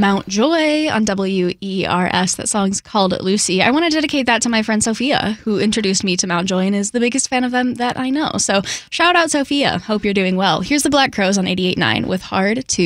Mount Joy on WERS. That song's called Lucy. I want to dedicate that to my friend Sophia, who introduced me to Mount Joy and is the biggest fan of them that I know. So shout out, Sophia. Hope you're doing well. Here's the Black Crowes on 88.9 with Hard to